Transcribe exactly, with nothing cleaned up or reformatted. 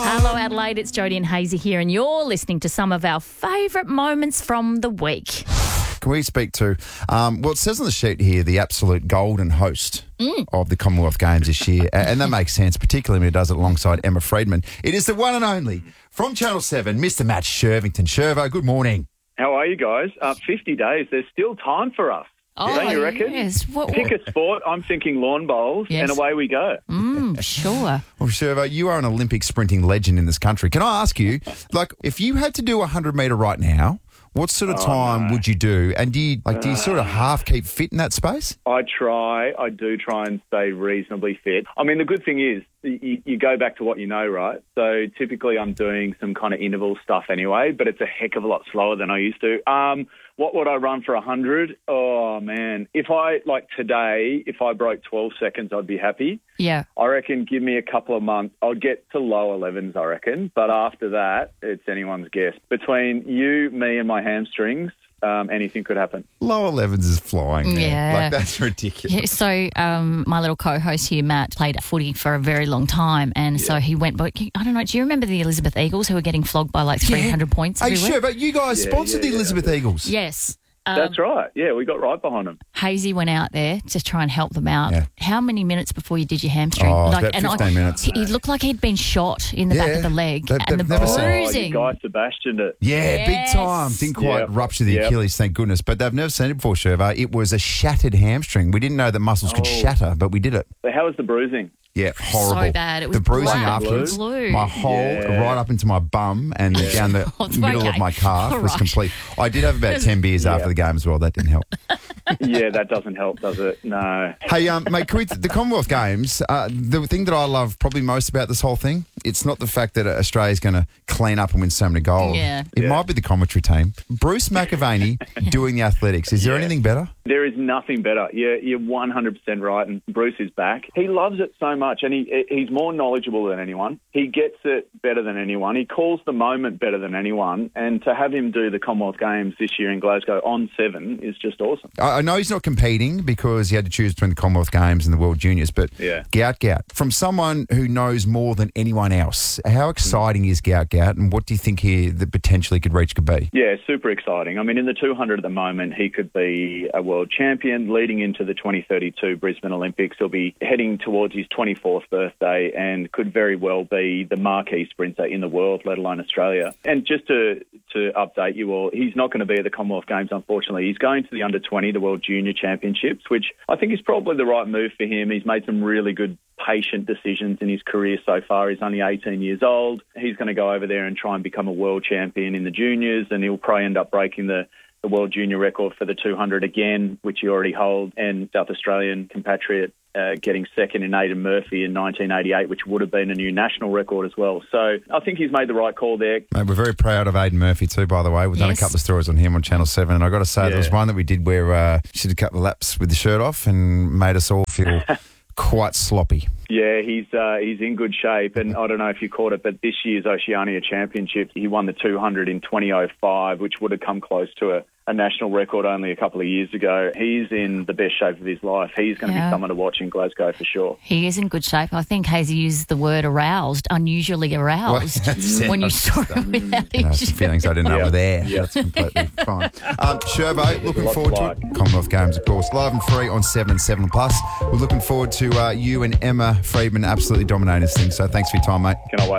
Hello, Adelaide. It's Jodie and Hazy here, and you're listening to some of our favourite moments from the week. Can we speak to, um, well, it says on the sheet here, the absolute golden host mm. of the Commonwealth Games this year. And that makes sense, particularly when he does it alongside Emma Freedman. It is the one and only, from Channel seven, Mister Matt Shervington. Shervo, good morning. How are you guys? Uh, fifty days, there's still time for us. Oh, Don't you reckon? Yes. What, Pick a sport, I'm thinking lawn bowls, yes. and away we go. Mm, sure. Well, Shervo, you are an Olympic sprinting legend in this country. Can I ask you, like, if you had to do a hundred metre right now, what sort of oh, time no. would you do? And do you, like, do you sort of half keep fit in that space? I try. I do try and stay reasonably fit. I mean, the good thing is you, you go back to what you know, right? So typically I'm doing some kind of interval stuff anyway, but it's a heck of a lot slower than I used to. Um, what would I run for one hundred? Oh, man. If I, like today, if I broke twelve seconds, I'd be happy. Yeah. I reckon give me a couple of months. I'll get to low elevens, I reckon. But after that, it's anyone's guess. Between you, me and my hamstrings, um, anything could happen. Low elevens is flying. Man. Yeah. Like, that's ridiculous. Yeah, so um, my little co-host here, Matt, played footy for a very long time. And yeah. so he went, but I don't know, do you remember the Elizabeth Eagles who were getting flogged by like three hundred yeah. points every Hey, week? sure, but you guys yeah, sponsored yeah, the Elizabeth yeah. Eagles. Yes. Um, That's right. Yeah, we got right behind them. Hazy went out there to try and help them out. Yeah. How many minutes before you did your hamstring? Oh, like, about and fifteen I, minutes. He looked like he'd been shot in the Yeah. back of the leg. They- and the they've never seen- bruising. Oh, you Guy Sebastian it. Yeah, Yes. big time. Didn't quite Yep. rupture the Yep. Achilles, thank goodness. But they've never seen it before, Shervo. It was a shattered hamstring. We didn't know that muscles could Oh. shatter, but we did it. But how was the bruising? Yeah, horrible. So bad. It was the bruising black afterwards, blue. my whole Yeah. right up into my bum and down the Oh, middle okay. of my calf All was right. complete. I did have about ten beers Yeah. after the game as well. That didn't help. Yeah, that doesn't help, does it? No. Hey, um, mate, can we, the Commonwealth Games, uh, the thing that I love probably most about this whole thing, it's not the fact that Australia's going to clean up and win so many gold. Yeah. It Yeah. might be the commentary team. Bruce McAvaney doing the athletics. Is there Yeah. anything better? There is nothing better. You're, you're one hundred percent right, and Bruce is back. He loves it so much, and he he's more knowledgeable than anyone. He gets it better than anyone. He calls the moment better than anyone, and to have him do the Commonwealth Games this year in Glasgow on seven is just awesome. I I know he's not competing because he had to choose between the Commonwealth Games and the World Juniors, but Yeah. Gout Gout, from someone who knows more than anyone else, how exciting is Gout Gout, and what do you think he that potentially could reach could be? Yeah, super exciting. I mean, in the two hundred at the moment, he could be a world champion leading into the twenty thirty-two Brisbane Olympics. He'll be heading towards his twenty-fourth birthday and could very well be the marquee sprinter in the world, let alone Australia. And just to, to update you all, he's not going to be at the Commonwealth Games, unfortunately. He's going to the under twenty, the World Junior Championships, which I think is probably the right move for him. He's made some really good patient decisions in his career so far. He's only eighteen years old. He's going to go over there and try and become a world champion in the juniors, and he'll probably end up breaking the, the world junior record for the two hundred again, which he already holds, and South Australian compatriot uh, getting second in Aidan Murphy in nineteen eighty-eight, which would have been a new national record as well. So I think he's made the right call there. Mate, we're very proud of Aidan Murphy too, by the way. We've done a Yes. couple of stories on him on Channel seven, and I've got to say, Yeah. there was one that we did where uh, she did a couple of laps with the shirt off and made us all feel quite sloppy. Yeah, he's uh, he's in good shape, and I don't know if you caught it, but this year's Oceania Championship, he won the two hundred in twenty oh five, which would have come close to a, a national record only a couple of years ago. He's in the best shape of his life. He's going to Yeah. be someone to watch in Glasgow for sure. He is in good shape. I think Hazy used the word aroused, unusually aroused, Well, when you saw it without You know, his some feelings I didn't know Yeah. were there. Yeah. That's completely fine. Um, Shervo, looking Lots forward of to luck. it. Commonwealth Games, of course, live and free on seven and seven plus. We're looking forward to uh, you and Emma Freedman absolutely dominating this thing. So thanks for your time, mate. Cannot wait.